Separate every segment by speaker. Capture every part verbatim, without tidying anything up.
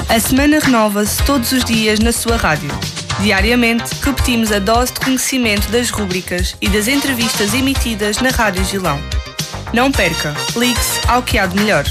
Speaker 1: A semana renova-se todos os dias na sua rádio. Diariamente, repetimos a dose de conhecimento das rúbricas e das entrevistas emitidas na Rádio Gilão. Não perca, ligue-se ao que há de melhor.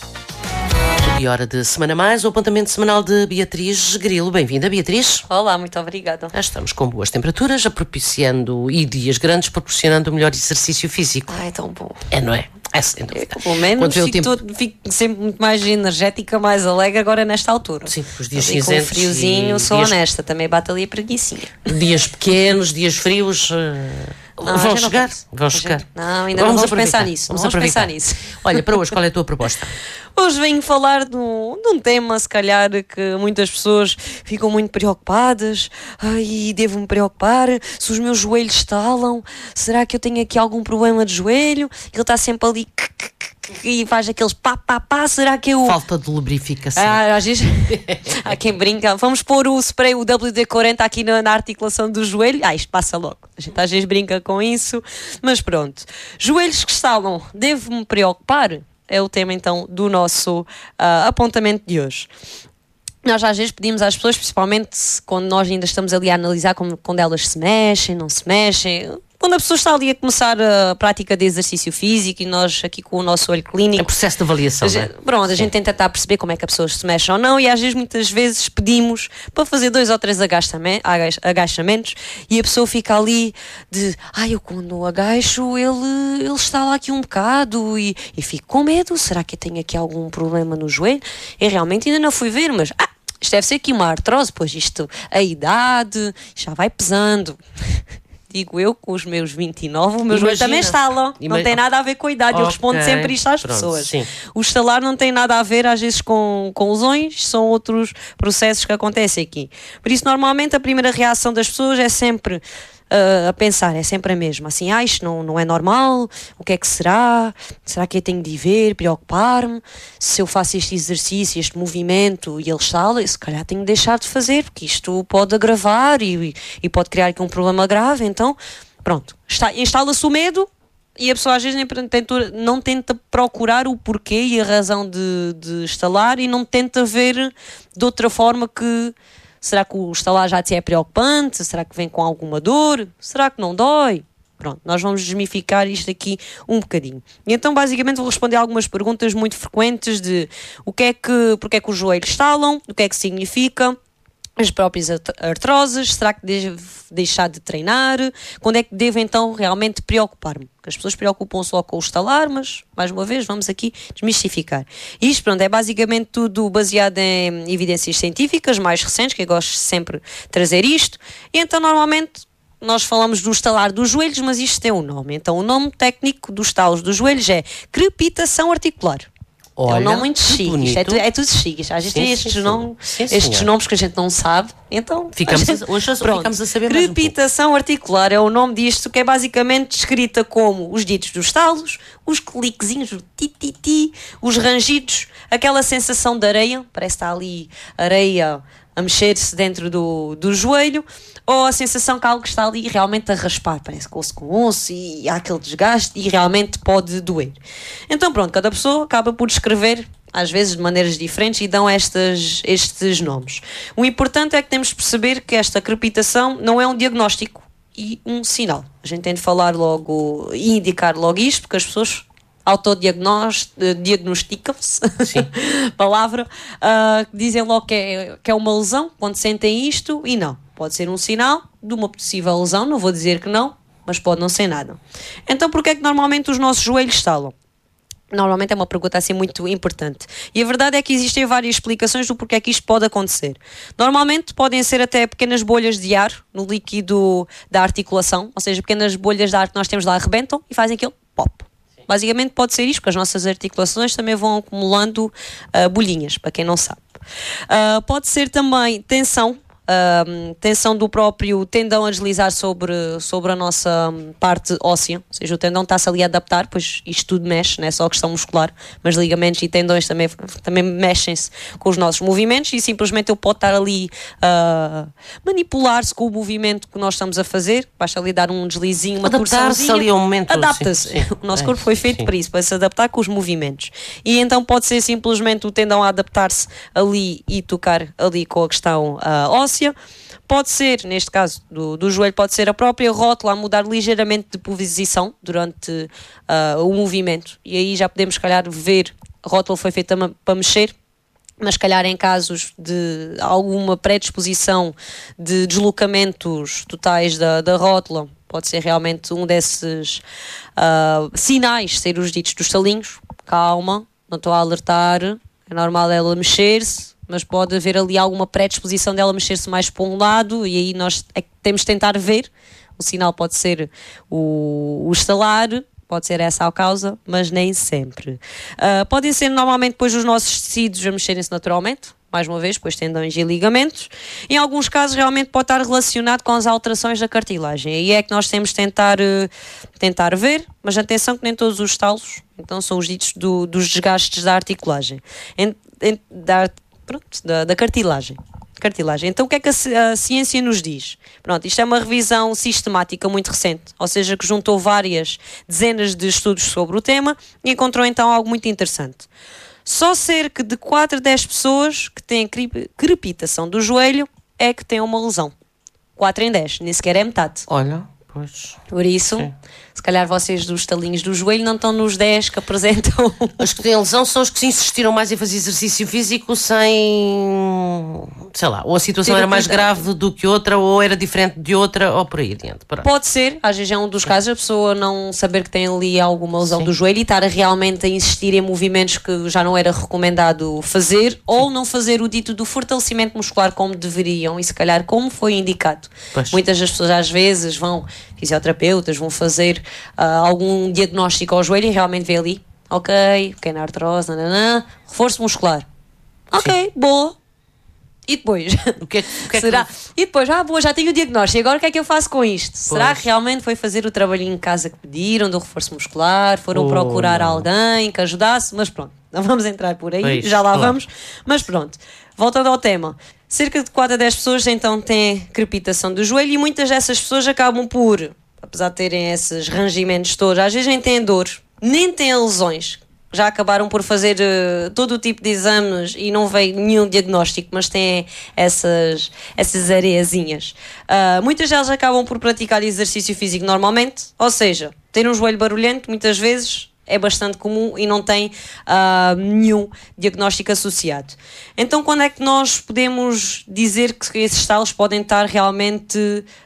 Speaker 2: E hora de Semana Mais, o apontamento semanal de Beatriz Grilo. Bem-vinda, Beatriz.
Speaker 3: Olá, muito obrigada.
Speaker 2: Já estamos com boas temperaturas, a propiciando, e dias grandes, proporcionando o melhor exercício físico.
Speaker 3: Ai, tão bom.
Speaker 2: É, não é? É, sem dúvida.
Speaker 3: É, pelo menos fico, tempo... todo, fico sempre muito mais energética, mais alegre agora nesta altura.
Speaker 2: Sim, os dias
Speaker 3: ali
Speaker 2: cinzentos.
Speaker 3: Com friozinho,
Speaker 2: e
Speaker 3: sou
Speaker 2: dias...
Speaker 3: honesta, também bate ali a preguicinha.
Speaker 2: Dias pequenos, dias frios...
Speaker 3: Não,
Speaker 2: vão chegar,
Speaker 3: não
Speaker 2: vão chegar.
Speaker 3: Não, ainda vamos não vamos pensar nisso.
Speaker 2: Vamos,
Speaker 3: vamos pensar nisso.
Speaker 2: Olha, para hoje, qual é a tua proposta?
Speaker 3: Hoje venho falar de um, de um tema, se calhar, que muitas pessoas ficam muito preocupadas. Ai, devo-me preocupar? Se os meus joelhos estalam? Será que eu tenho aqui algum problema de joelho? Ele está sempre ali e faz aqueles pá, pá, pá. Será que eu...
Speaker 2: Falta de lubrificação.
Speaker 3: Ah, às vezes há quem brinca. Vamos pôr o spray, o W D quarenta aqui na, na articulação do joelho. Ah, isto passa logo. A gente às vezes brinca com isso. Mas pronto. Joelhos que estalam, devo-me preocupar? É o tema então do nosso uh, apontamento de hoje. Nós às vezes pedimos às pessoas, principalmente quando nós ainda estamos ali a analisar como, quando elas se mexem, não se mexem, quando a pessoa está ali a começar a prática de exercício físico e nós aqui com o nosso olho clínico...
Speaker 2: É processo de avaliação,
Speaker 3: a gente,
Speaker 2: não é?
Speaker 3: Pronto, a gente tenta tentar perceber como é que a pessoa se mexe ou não e às vezes, muitas vezes, pedimos para fazer dois ou três agachamentos e a pessoa fica ali de... Ai, eu quando agacho, ele, ele está lá aqui um bocado e, e fico com medo. Será que eu tenho aqui algum problema no joelho? E realmente ainda não fui ver, mas... Ah, isto deve ser aqui uma artrose, pois isto, a idade, já vai pesando... Digo eu, com os meus vinte e nove, o meu joelho também estala. Ima... Não tem nada a ver com a idade. Okay. Eu respondo sempre isto às Pronto, pessoas. Sim. O estalar não tem nada a ver, às vezes, com, com lesões, são outros processos que acontecem aqui. Por isso, normalmente, a primeira reação das pessoas é sempre... Uh, a pensar, é sempre a mesma, assim, ah, isto não, não é normal, o que é que será? Será que eu tenho de ir ver, preocupar-me? Se eu faço este exercício, este movimento e ele estala, se calhar tenho de deixar de fazer, porque isto pode agravar e, e pode criar aqui um problema grave, então, pronto, está, instala-se o medo e a pessoa às vezes nem tenta, não tenta procurar o porquê e a razão de, de estalar e não tenta ver de outra forma que será que o estalar já te é preocupante? Será que vem com alguma dor? Será que não dói? Pronto, nós vamos desmificar isto aqui um bocadinho. E então, basicamente, vou responder algumas perguntas muito frequentes de o que é que, porque é que os joelhos estalam, o que é que significa, as próprias artroses, será que devo deixar de treinar? Quando é que devo então realmente preocupar-me? Porque as pessoas preocupam só com o estalar, mas, mais uma vez, vamos aqui desmistificar. Isto, pronto, é basicamente tudo baseado em evidências científicas mais recentes, que eu gosto sempre de trazer isto. E então, normalmente, nós falamos do estalar dos joelhos, mas isto tem um nome. Então, o nome técnico dos estalos dos joelhos é crepitação articular. Olha, é um nome muito chique, isto é, tu, é tudo chique. Às vezes sim, tem estes, sim, nome, sim, estes nomes que a gente não sabe, então
Speaker 2: ficamos
Speaker 3: a gente,
Speaker 2: a, hoje pronto, ficamos a saber
Speaker 3: mais crepitação um articular é o nome disto, que é basicamente descrita como os ditos dos estalos, os cliquezinhos, o ti-ti-ti, os rangidos, aquela sensação de areia, parece que está ali areia a mexer-se dentro do, do joelho, ou a sensação que algo está ali realmente a raspar, parece que osso com osso e há aquele desgaste e realmente pode doer. Então pronto, cada pessoa acaba por descrever às vezes de maneiras diferentes e dão estas, estes nomes. O importante é que temos de perceber que esta crepitação não é um diagnóstico e um sinal. A gente tem de falar logo e indicar logo isto, porque as pessoas autodiagnosticam-se, palavra, uh, dizem logo que é, que é uma lesão quando sentem isto e não. Pode ser um sinal de uma possível lesão, não vou dizer que não, mas pode não ser nada. Então, porquê é que normalmente os nossos joelhos estalam? Normalmente é uma pergunta assim muito importante. E a verdade é que existem várias explicações do porquê é que isto pode acontecer. Normalmente podem ser até pequenas bolhas de ar no líquido da articulação, ou seja, pequenas bolhas de ar que nós temos lá arrebentam e fazem aquele pop. Basicamente pode ser isto, porque as nossas articulações também vão acumulando uh, bolhinhas, para quem não sabe. Uh, pode ser também tensão uh, tensão do próprio tendão a deslizar sobre, sobre a nossa parte óssea, ou seja, o tendão está-se ali a adaptar, pois isto tudo mexe, não é só a questão muscular, mas ligamentos e tendões também, também mexem-se com os nossos movimentos e simplesmente ele pode estar ali a uh, manipular-se com o movimento que nós estamos a fazer, basta ali dar um deslizinho, uma
Speaker 2: adaptar-se ali ao momento.
Speaker 3: Adapta-se.
Speaker 2: Sim, sim.
Speaker 3: O nosso
Speaker 2: é,
Speaker 3: corpo foi feito
Speaker 2: sim.
Speaker 3: para isso, para se adaptar com os movimentos. E então pode ser simplesmente o tendão a adaptar-se ali e tocar ali com a questão uh, óssea. Pode ser, neste caso do, do joelho, pode ser a própria rótula a mudar ligeiramente de posição durante uh, o movimento. E aí já podemos, se calhar, ver a rótula foi feita para mexer, mas se calhar em casos de alguma predisposição de deslocamentos totais da, da rótula, pode ser realmente um desses uh, sinais, ser os ditos dos talinhos. Calma, não estou a alertar, é normal ela mexer-se, mas pode haver ali alguma predisposição dela mexer-se mais para um lado e aí nós é que temos de tentar ver. O sinal pode ser o, o estalar, pode ser essa a causa, mas nem sempre. Uh, podem ser normalmente depois os nossos tecidos a mexerem-se naturalmente, mais uma vez, depois tendões e ligamentos. Em alguns casos realmente pode estar relacionado com as alterações da cartilagem. Aí é que nós temos de tentar, uh, tentar ver, mas atenção que nem todos os estalos, então são os ditos do, dos desgastes da articulagem, em, em, da, pronto, da, da cartilagem. cartilagem. Então o que é que a, a ciência nos diz? Pronto, isto é uma revisão sistemática muito recente, ou seja, que juntou várias dezenas de estudos sobre o tema e encontrou então algo muito interessante. Só cerca de quatro a dez pessoas que têm crepitação do joelho é que têm uma lesão. quatro em dez, nem sequer é metade.
Speaker 2: Olha, pois...
Speaker 3: Por isso, sim. Se calhar vocês dos talinhos do joelho não estão nos dez que apresentam.
Speaker 2: Os que têm lesão são os que se insistiram mais em fazer exercício físico sem, sei lá, ou a situação era mais grave do que outra, ou era diferente de outra, ou por aí adiante. Pronto.
Speaker 3: Pode ser, às vezes é um dos casos, a pessoa não saber que tem ali alguma lesão, sim, do joelho e estar a realmente a insistir em movimentos que já não era recomendado fazer, sim, ou não fazer o dito do fortalecimento muscular como deveriam e se calhar como foi indicado. Pois. Muitas das pessoas às vezes vão, fisioterapeutas, vão fazer uh, algum diagnóstico ao joelho e realmente vê ali, ok, pequena artrose, nananã, reforço muscular. Ok, sim, boa. E depois?
Speaker 2: O que é, o que é
Speaker 3: Será?
Speaker 2: Que...
Speaker 3: E depois, ah, boa, já tenho o diagnóstico, agora o que é que eu faço com isto? Pois. Será que realmente foi fazer o trabalhinho em casa que pediram, do reforço muscular, foram oh, procurar não. alguém que ajudasse? Mas pronto, não vamos entrar por aí, pois, já lá claro. vamos. Mas pronto, voltando ao tema. Cerca de quatro a dez pessoas então têm crepitação do joelho e muitas dessas pessoas acabam por, apesar de terem esses rangimentos todos, às vezes nem têm dor, nem têm lesões. Já acabaram por fazer uh, todo o tipo de exames e não veio nenhum diagnóstico, mas têm essas, essas areiazinhas. Uh, muitas delas acabam por praticar exercício físico normalmente, ou seja, ter um joelho barulhento muitas vezes é bastante comum e não tem uh, nenhum diagnóstico associado. Então, quando é que nós podemos dizer que esses estalos podem estar realmente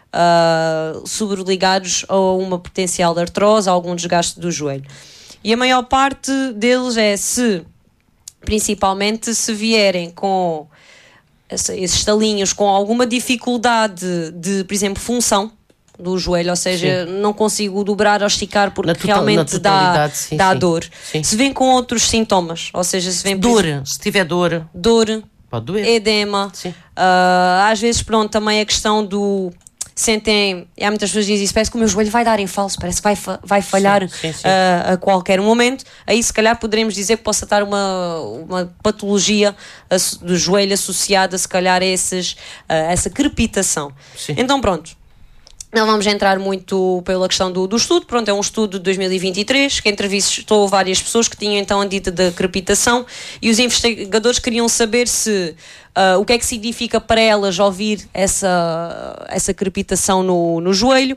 Speaker 3: uh, sobreligados a uma potencial artrose, a algum desgaste do joelho? E a maior parte deles é se, principalmente, se vierem com esses estalinhos com alguma dificuldade de, por exemplo, função do joelho, ou seja, sim, não consigo dobrar ou esticar porque total, realmente dá, sim, dá sim. dor. Sim. Se vem com outros sintomas, ou seja, se vem
Speaker 2: dor, por... se tiver dor,
Speaker 3: dor,
Speaker 2: pode doer.
Speaker 3: Edema, uh, às vezes pronto, também a questão do sentem, há muitas pessoas que dizem isso, parece que o meu joelho vai dar em falso, parece que vai, fa- vai falhar sim, sim, sim. Uh, a qualquer momento. Aí se calhar poderemos dizer que possa estar uma, uma patologia do joelho associada se calhar a, esses, a essa crepitação. Sim. Então pronto, não vamos entrar muito pela questão do, do estudo. Pronto, é um estudo de dois mil e vinte e três que entrevistou várias pessoas que tinham então a dita da crepitação e os investigadores queriam saber se uh, o que é que significa para elas ouvir essa, essa crepitação no, no joelho,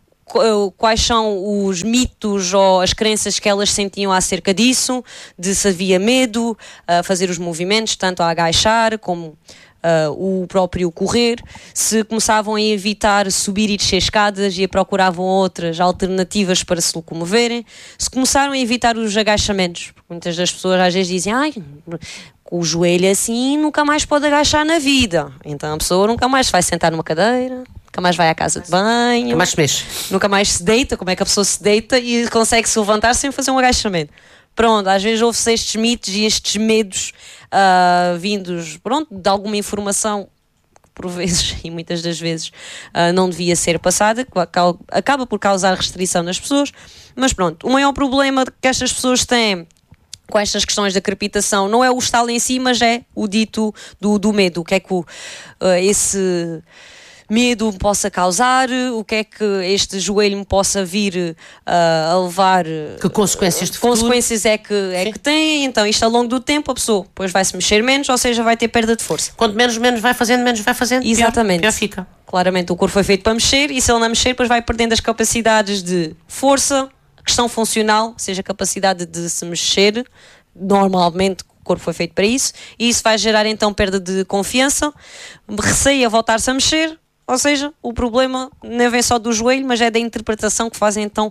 Speaker 3: quais são os mitos ou as crenças que elas sentiam acerca disso, de se havia medo a uh, fazer os movimentos, tanto a agachar como Uh, o próprio correr, se começavam a evitar subir e descer escadas e procuravam outras alternativas para se locomoverem, se começaram a evitar os agachamentos, porque muitas das pessoas às vezes dizem, ai, com o joelho assim nunca mais pode agachar na vida, então a pessoa nunca mais vai sentar numa cadeira, nunca mais vai à casa de banho,
Speaker 2: nunca mais se mexe,
Speaker 3: nunca mais se deita. Como é que a pessoa se deita e consegue se levantar sem fazer um agachamento? Pronto, às vezes houve-se estes mitos e estes medos uh, vindos, pronto, de alguma informação por vezes, e muitas das vezes uh, não devia ser passada, que acaba por causar restrição nas pessoas, mas pronto, o maior problema que estas pessoas têm com estas questões da crepitação não é o estalo em si, mas é o dito do, do medo, o que é que o, uh, esse medo me possa causar, o que é que este joelho me possa vir uh, a levar,
Speaker 2: que consequências de
Speaker 3: consequências é que, é que tem. Então isto ao longo do tempo a pessoa depois vai-se mexer menos, ou seja, vai ter perda de força.
Speaker 2: Quanto menos, menos vai fazendo, menos vai fazendo,
Speaker 3: exatamente.
Speaker 2: Pior, pior fica.
Speaker 3: Claramente o corpo foi feito para mexer, e se ele não mexer depois vai perdendo as capacidades de força, questão funcional, ou seja, a capacidade de se mexer. Normalmente o corpo foi feito para isso, e isso vai gerar então perda de confiança, receio a voltar-se a mexer. Ou seja, o problema não vem só do joelho, mas é da interpretação que fazem então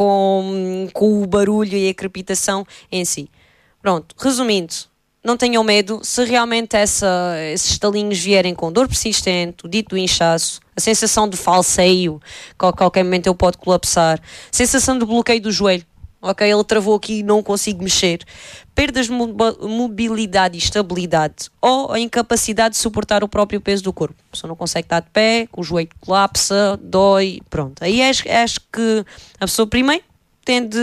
Speaker 3: com, com o barulho e a crepitação em si. Pronto, resumindo, não tenham medo. Se realmente essa, esses estalinhos vierem com dor persistente, o dito do inchaço, a sensação de falseio, que a qualquer momento ele pode colapsar, sensação de bloqueio do joelho, ok, ele travou aqui e não consigo mexer, perdas de mobilidade e estabilidade, ou a incapacidade de suportar o próprio peso do corpo. A pessoa não consegue estar de pé, o joelho colapsa, dói, pronto. Aí acho, acho que a pessoa primeiro tende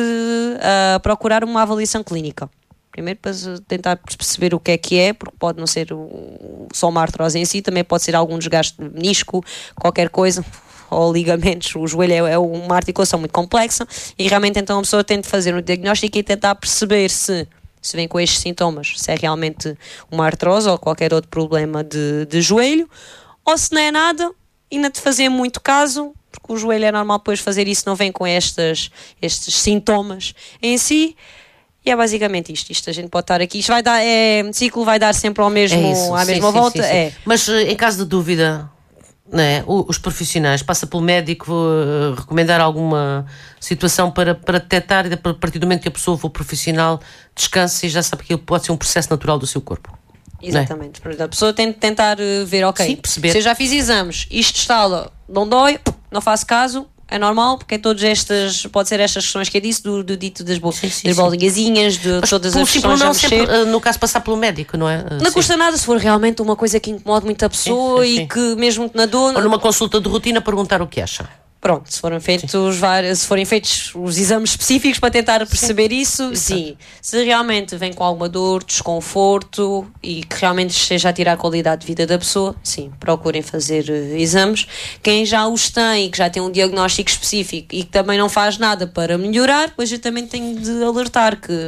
Speaker 3: a procurar uma avaliação clínica. Primeiro para tentar perceber o que é que é, porque pode não ser só uma artrose em si, também pode ser algum desgaste de menisco, qualquer coisa, ou ligamentos. O joelho é, é uma articulação muito complexa, e realmente então a pessoa tem de fazer um diagnóstico e tentar perceber se, se vem com estes sintomas, se é realmente uma artrose ou qualquer outro problema de, de joelho, ou se não é nada, ainda de fazer muito caso, porque o joelho é normal depois fazer isso, não vem com estas, estes sintomas em si. E é basicamente isto. Isto a gente pode estar aqui. Isto vai dar, é, o ciclo vai dar sempre ao mesmo,
Speaker 2: é isso,
Speaker 3: à
Speaker 2: sim,
Speaker 3: mesma
Speaker 2: sim,
Speaker 3: volta.
Speaker 2: sim, sim.
Speaker 3: É.
Speaker 2: Mas em caso de dúvida, não é? Os profissionais, passa pelo médico uh, recomendar alguma situação para, para detectar, e a partir do momento que a pessoa for profissional, descansa e já sabe que ele pode ser um processo natural do seu corpo.
Speaker 3: Exatamente. É? A pessoa tem de tentar ver, ok,
Speaker 2: sim, perceber.
Speaker 3: Se eu já fiz exames, isto estala, não dói, não faço caso, é normal, porque é todas estas, pode ser estas questões que eu disse, do, do dito das, bo sim, sim, das bolinhazinhas, de
Speaker 2: mas
Speaker 3: todas as questões
Speaker 2: não
Speaker 3: a mexer.
Speaker 2: Sempre, no caso, passar pelo médico, não é?
Speaker 3: Não sim. custa nada, se for realmente uma coisa que incomode muito a pessoa, sim, sim, sim. e que mesmo na dor...
Speaker 2: Ou numa consulta de rotina perguntar o que acha.
Speaker 3: Pronto, se forem feitos, vários, se forem feitos os exames específicos para tentar perceber sim. isso, Exato. sim. Se realmente vem com alguma dor, desconforto e que realmente esteja a tirar a qualidade de vida da pessoa, sim, procurem fazer uh, exames. Quem já os tem e que já tem um diagnóstico específico e que também não faz nada para melhorar, pois eu também tenho de alertar que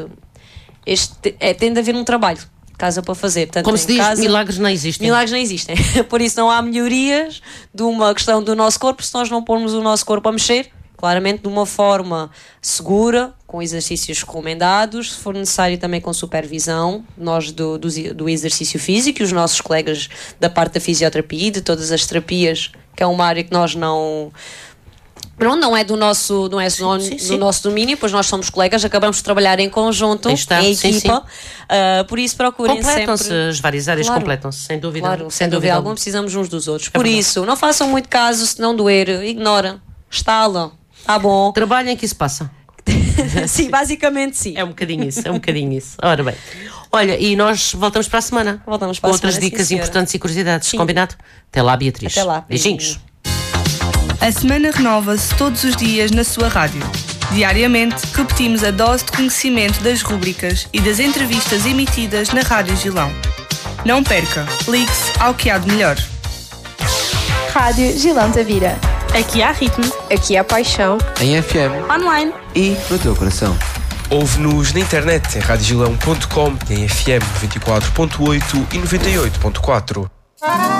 Speaker 3: este, é, tem de haver um trabalho. Casa para fazer. Portanto,
Speaker 2: como se diz,
Speaker 3: casa,
Speaker 2: milagres não existem.
Speaker 3: Milagres não existem. Por isso não há melhorias de uma questão do nosso corpo se nós não pormos o nosso corpo a mexer, claramente de uma forma segura, com exercícios recomendados, se for necessário também com supervisão, nós do, do, do exercício físico e os nossos colegas da parte da fisioterapia e de todas as terapias, que é uma área que nós não... Pronto, não é do nosso, não é sim, do, sim, do sim. nosso domínio, pois nós somos colegas, acabamos de trabalhar em conjunto,
Speaker 2: está,
Speaker 3: em
Speaker 2: sim,
Speaker 3: equipa, uh, por isso procurem
Speaker 2: completam-se
Speaker 3: sempre...
Speaker 2: as várias áreas,
Speaker 3: claro,
Speaker 2: completam-se, sem dúvida.
Speaker 3: Claro,
Speaker 2: sem,
Speaker 3: sem dúvida alguma, precisamos uns dos outros. É por verdade. Isso, não façam muito caso, se não doer, ignora, estala, tá bom.
Speaker 2: Trabalhem que isso passa.
Speaker 3: Sim, basicamente sim.
Speaker 2: É um bocadinho isso, é um bocadinho isso. Ora bem, olha, e nós voltamos para a semana.
Speaker 3: Voltamos para a
Speaker 2: outras
Speaker 3: semana,
Speaker 2: dicas
Speaker 3: sim,
Speaker 2: importantes e curiosidades,
Speaker 3: sim.
Speaker 2: Combinado? Até lá, Beatriz.
Speaker 3: Até lá.
Speaker 2: Beijinhos.
Speaker 1: A semana renova-se todos os dias na sua rádio. Diariamente, repetimos a dose de conhecimento das rúbricas e das entrevistas emitidas na Rádio Gilão. Não perca, ligue-se ao que há de melhor.
Speaker 4: Rádio Gilão Tavira.
Speaker 1: Aqui há ritmo.
Speaker 4: Aqui há paixão.
Speaker 5: Em F M.
Speaker 1: Online.
Speaker 5: E no teu coração.
Speaker 6: Ouve-nos na internet em rádio gilão ponto com, em F M noventa e quatro ponto oito e noventa e oito ponto quatro.